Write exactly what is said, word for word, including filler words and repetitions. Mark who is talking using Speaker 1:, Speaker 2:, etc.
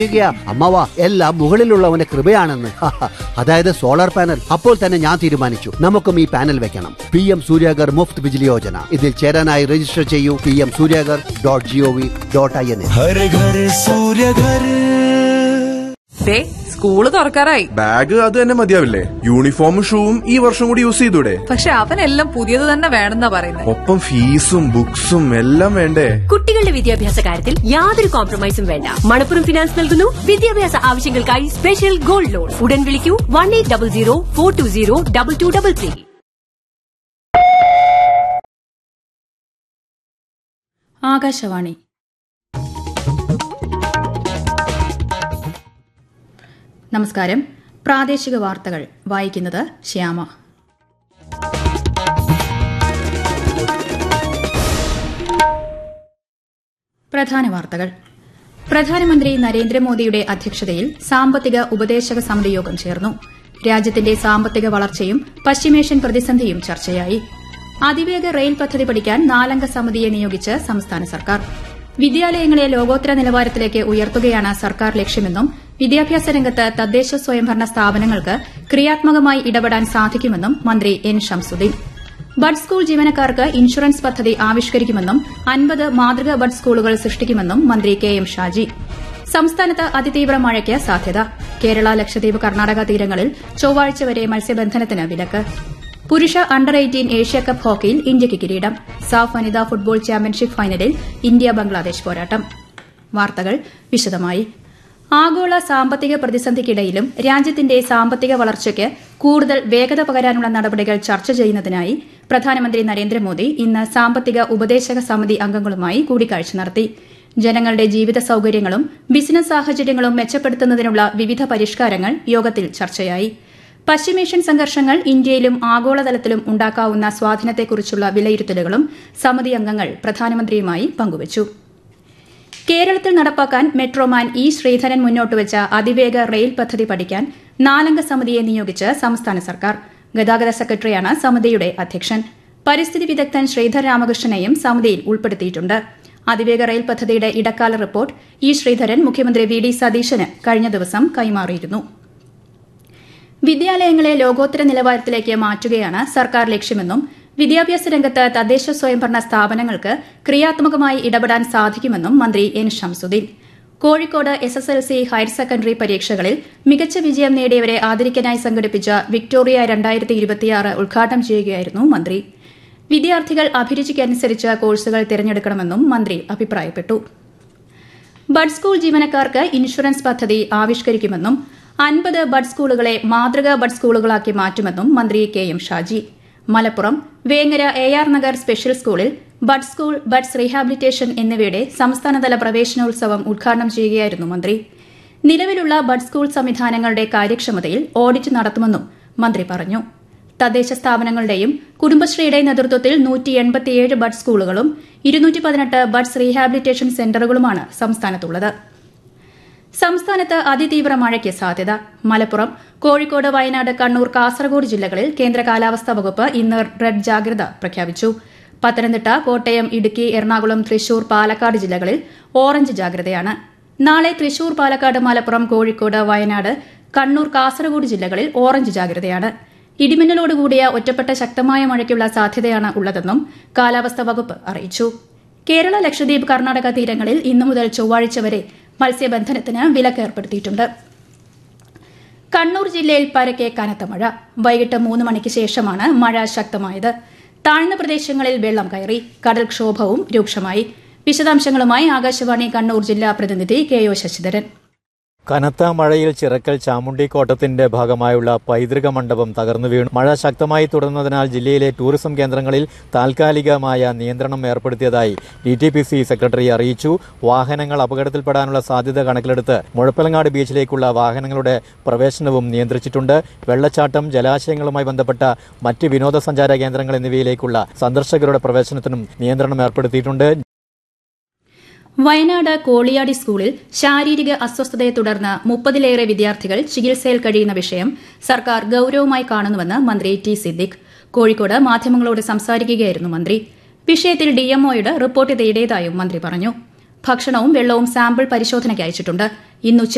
Speaker 1: അമ്മവ എല്ലാം മുകളിലുള്ളവന്റെ കൃപയാണെന്ന്. അതായത് solar panel. അപ്പോൾ തന്നെ ഞാൻ തീരുമാനിച്ചു, നമുക്കും ഈ പാനൽ വെക്കണം. P M Suryaghar Muft Bijli Yojana. ഇതിൽ ചേരാനായി രജിസ്റ്റർ ചെയ്യൂ P M Suryaghar dot G O V dot I N.
Speaker 2: School തുറക്കാറായി.
Speaker 3: Bag അത് തന്നെ മതിയാവില്ലേ? യൂണിഫോമും ഷൂവും ഈ വർഷം കൂടി യൂസ് ചെയ്തൂടെ?
Speaker 2: പക്ഷെ അവനെല്ലാം പുതിയത് തന്നെ വേണമെന്നാ പറയുന്നത്.
Speaker 3: ഒപ്പം ഫീസും ബുക്സും എല്ലാം വേണ്ടേ?
Speaker 4: കുട്ടികളുടെ വിദ്യാഭ്യാസ കാര്യത്തിൽ യാതൊരു കോംപ്രമൈസും വേണ്ട. മണപ്പുറം ഫിനാൻസ് നൽകുന്നു വിദ്യാഭ്യാസ ആവശ്യങ്ങൾക്കായി സ്പെഷ്യൽ ഗോൾഡ് ലോൺ. ഉടൻ വിളിക്കൂ one eight double zero four to zero double two double three.
Speaker 5: Akashvani. നമസ്കാരം. പ്രാദേശിക വാർത്തകൾ വായിക്കുന്നത് ശ്യാമ. പ്രധാന വാർത്തകൾ. പ്രധാനമന്ത്രി നരേന്ദ്രമോദിയുടെ അധ്യക്ഷതയിൽ സാമ്പത്തിക ഉപദേശക സമിതി യോഗം ചേർന്നു. രാജ്യത്തിന്റെ സാമ്പത്തിക വളർച്ചയും പശ്ചിമേഷ്യൻ പ്രതിസന്ധിയും ചർച്ചയായി. അതിവേഗ റെയിൽ പദ്ധതി പഠിക്കാൻ നാലംഗ സമിതിയെ നിയോഗിച്ച് സംസ്ഥാന സർക്കാർ. വിദ്യാലയങ്ങളെ ലോകോത്തര നിലവാരത്തിലേക്ക് ഉയർത്തുകയാണ് സർക്കാർ ലക്ഷ്യമെന്നും വിദ്യാഭ്യാസ രംഗത്ത് തദ്ദേശ സ്വയംഭരണ സ്ഥാപനങ്ങൾക്ക് ക്രിയാത്മകമായി ഇടപെടാൻ സാധിക്കുമെന്നും മന്ത്രി എൻ ഷംസുദ്ദീൻ. ബഡ് സ്കൂൾ ജീവനക്കാർക്ക് ഇൻഷുറൻസ് പദ്ധതി ആവിഷ്കരിക്കുമെന്നും അൻപത് മാതൃക ബഡ് സ്കൂളുകൾ സൃഷ്ടിക്കുമെന്നും മന്ത്രി കെ എം ഷാജി. സംസ്ഥാനത്ത് അതിതീവ്ര മഴയ്ക്ക് സാധ്യത. കേരള, ലക്ഷദ്വീപ്, കർണാടക തീരങ്ങളിൽ ചൊവ്വാഴ്ച വരെ മത്സ്യബന്ധനത്തിന് വിലക്ക്. പുരുഷ അണ്ടർ എയ്റ്റീൻ ഏഷ്യാകപ്പ് ഹോക്കിയിൽ ഇന്ത്യയ്ക്ക് കിരീടം. സാഫ് വനിതാ ഫുട്ബോൾ ചാമ്പ്യൻഷിപ്പ് ഫൈനലിൽ ഇന്ത്യ ബംഗ്ലാദേശ് പോരാട്ടം. വാർത്തകൾ വിശദമായി. ആഗോള സാമ്പത്തിക പ്രതിസന്ധിക്കിടയിലും രാജ്യത്തിന്റെ സാമ്പത്തിക വളർച്ചയ്ക്ക് കൂടുതൽ വേഗത പകരാനുള്ള നടപടികൾ ചർച്ച ചെയ്യുന്നതിനായി പ്രധാനമന്ത്രി നരേന്ദ്രമോദി ഇന്ന് സാമ്പത്തിക ഉപദേശക സമിതി അംഗങ്ങളുമായി കൂടിക്കാഴ്ച നടത്തി. ജനങ്ങളുടെ ജീവിത സൌകര്യങ്ങളും ബിസിനസ് സാഹചര്യങ്ങളും മെച്ചപ്പെടുത്തുന്നതിനുള്ള വിവിധ പരിഷ്കാരങ്ങൾ യോഗത്തിൽ ചർച്ചയായി. പശ്ചിമേഷ്യൻ സംഘർഷങ്ങൾ ഇന്ത്യയിലും ആഗോളതലത്തിലും ഉണ്ടാക്കാവുന്ന സ്വാധീനത്തെക്കുറിച്ചുള്ള വിലയിരുത്തലുകളും സമിതി അംഗങ്ങൾ പ്രധാനമന്ത്രിയുമായി പങ്കുവച്ചു. കേരളത്തിൽ നടപ്പാക്കാൻ മെട്രോമാൻ ഇ ശ്രീധരൻ മുന്നോട്ടുവച്ച അതിവേഗ റെയിൽ പദ്ധതി പഠിക്കാൻ നാലംഗ സമിതിയെ നിയോഗിച്ച് സംസ്ഥാന സർക്കാർ. ഗതാഗത സെക്രട്ടറിയാണ് സമിതിയുടെ അധ്യക്ഷൻ. പരിസ്ഥിതി വിദഗ്ധൻ ശ്രീധർ രാമകൃഷ്ണനെയും സമിതിയിൽ ഉൾപ്പെടുത്തിയിട്ടുണ്ട്. അതിവേഗ റെയിൽ പദ്ധതിയുടെ ഇടക്കാല റിപ്പോർട്ട് ഇ ശ്രീധരൻ മുഖ്യമന്ത്രി വി ഡി സതീശന് കഴിഞ്ഞ ദിവസം കൈമാറിയിരുന്നു. വിദ്യാലയങ്ങളെ ലോകോത്തര നിലവാരത്തിലേക്ക് മാറ്റുകയാണ് സർക്കാർ ലക്ഷ്യമെന്നും വിദ്യാഭ്യാസ രംഗത്ത് തദ്ദേശ സ്വയംഭരണ സ്ഥാപനങ്ങൾക്ക് ക്രിയാത്മകമായി ഇടപെടാൻ സാധിക്കുമെന്നും മന്ത്രി N Shamsuddin. Kozhikode S S L C higher secondary പരീക്ഷകളിൽ മികച്ച വിജയം നേടിയവരെ ആദരിക്കാനായി സംഘടിപ്പിച്ച വിക്ടോറിയ രണ്ടായിരത്തി ഇരുപത്തിയാറ് ഉദ്ഘാടനം ചെയ്യുകയായിരുന്നു മന്ത്രി. വിദ്യാർത്ഥികൾ അഭിരുചിക്കനുസരിച്ച് കോഴ്സുകൾ തിരഞ്ഞെടുക്കണമെന്നും മന്ത്രി അഭിപ്രായപ്പെട്ടു. ബഡ് സ്കൂൾ ജീവനക്കാർക്ക് ഇൻഷുറൻസ് പദ്ധതി ആവിഷ്കരിക്കുമെന്നും അൻപത് ബഡ് സ്കൂളുകളെ മാതൃകാ ബഡ് സ്കൂളുകളാക്കി മാറ്റുമെന്നും മന്ത്രി K M Shaji. Malappuram Vengara A R Nagar special സ്കൂളിൽ ബഡ് സ്കൂൾ, ബഡ്സ് റീഹാബിലിറ്റേഷൻ എന്നിവയുടെ സംസ്ഥാനതല പ്രവേശനോത്സവം ഉദ്ഘാടനം ചെയ്യുകയായിരുന്നു മന്ത്രി. നിലവിലുള്ള ബഡ് സ്കൂൾ സംവിധാനങ്ങളുടെ കാര്യക്ഷമതയിൽ ഓഡിറ്റ് നടത്തുമെന്നും മന്ത്രി പറഞ്ഞു. തദ്ദേശ സ്ഥാപനങ്ങളുടെയും കുടുംബശ്രീയുടെ നേതൃത്വത്തിൽ നൂറ്റി എൺപത്തിയേഴ് ബഡ് സ്കൂളുകളും ഇരുന്നൂറ്റി പതിനെട്ട് ബഡ്സ് റീഹാബിലിറ്റേഷൻ സെന്ററുകളുമാണ് സംസ്ഥാനത്തുള്ളത്. സംസ്ഥാനത്ത് അതിതീവ്ര മഴയ്ക്ക് സാധ്യത. മലപ്പുറം, കോഴിക്കോട്, വയനാട്, കണ്ണൂർ, കാസർഗോഡ് ജില്ലകളിൽ കേന്ദ്ര കാലാവസ്ഥാ വകുപ്പ് ഇന്ന് റെഡ് ജാഗ്രത പ്രഖ്യാപിച്ചു. പത്തനംതിട്ട, കോട്ടയം, ഇടുക്കി, എറണാകുളം, തൃശൂർ, പാലക്കാട് ജില്ലകളിൽ ഓറഞ്ച് ജാഗ്രതയാണ്. നാളെ തൃശൂർ, പാലക്കാട്, മലപ്പുറം, കോഴിക്കോട്, വയനാട്, കണ്ണൂർ, കാസർഗോഡ് ജില്ലകളിൽ ഓറഞ്ച് ജാഗ്രതയാണ്. ഇടിമിന്നലോടുകൂടിയ ഒറ്റപ്പെട്ട ശക്തമായ മഴയ്ക്കുള്ള സാധ്യതയാണ് ഉള്ളതെന്നും കാലാവസ്ഥാ വകുപ്പ് അറിയിച്ചു. കേരള, ലക്ഷദ്വീപ്, കർണാടക തീരങ്ങളിൽ ഇന്നു മുതൽ ചൊവ്വാഴ്ച വരെ മത്സ്യബന്ധനത്തിന് വിലക്ക് ഏർപ്പെടുത്തിയിട്ടുണ്ട്. കണ്ണൂർ ജില്ലയിൽ പരക്കെ കനത്ത മഴ. വൈകിട്ട് മൂന്ന് മണിക്ക് ശേഷമാണ് മഴ ശക്തമായത്. താഴ്ന്ന പ്രദേശങ്ങളിൽ വെള്ളം കയറി. കടൽക്ഷോഭവും രൂക്ഷമായി. വിശദാംശങ്ങളുമായി ആകാശവാണി കണ്ണൂർ ജില്ലാ പ്രതിനിധി കെ ഒ ശശിധരൻ.
Speaker 6: കനത്ത മഴയിൽ ചിറക്കൽ ചാമുണ്ഡിക്കോട്ടത്തിന്റെ ഭാഗമായുള്ള പൈതൃക മണ്ഡപം തകർന്നു വീണു. മഴ ശക്തമായി തുടർന്നതിനാൽ ജില്ലയിലെ ടൂറിസം കേന്ദ്രങ്ങളിൽ താൽക്കാലികമായ നിയന്ത്രണം ഏർപ്പെടുത്തിയതായി D T P C secretary അറിയിച്ചു. വാഹനങ്ങൾ അപകടത്തിൽപ്പെടാനുള്ള സാധ്യത കണക്കിലെടുത്ത് മുഴപ്പിലങ്ങാട് ബീച്ചിലേക്കുള്ള വാഹനങ്ങളുടെ പ്രവേശനവും നിയന്ത്രിച്ചിട്ടുണ്ട്. വെള്ളച്ചാട്ടം, ജലാശയങ്ങളുമായി ബന്ധപ്പെട്ട മറ്റ് വിനോദസഞ്ചാര കേന്ദ്രങ്ങൾ എന്നിവയിലേക്കുള്ള സന്ദർശകരുടെ പ്രവേശനത്തിനും നിയന്ത്രണം ഏർപ്പെടുത്തിയിട്ടുണ്ട്.
Speaker 5: വയനാട് കോളിയാടി സ്കൂളിൽ ശാരീരിക അസ്വസ്ഥതയെ തുടർന്ന് മുപ്പതിലേറെ വിദ്യാർത്ഥികൾ ചികിത്സയിൽ കഴിയുന്ന വിഷയം സർക്കാർ ഗൌരവമായി കാണുന്നുവെന്ന് മന്ത്രി ടി സിദ്ദിഖ് കോഴിക്കോട് മാധ്യമങ്ങളോട് സംസാരിക്കുകയായിരുന്നു മന്ത്രി. വിഷയത്തിൽ ഡിഎംഒയോട് റിപ്പോർട്ട് തേടിയതായും മന്ത്രി പറഞ്ഞു. ഭക്ഷണവും വെള്ളവും സാമ്പിൾ പരിശോധനയ്ക്ക് അയച്ചിട്ടുണ്ട്. ഇന്ന്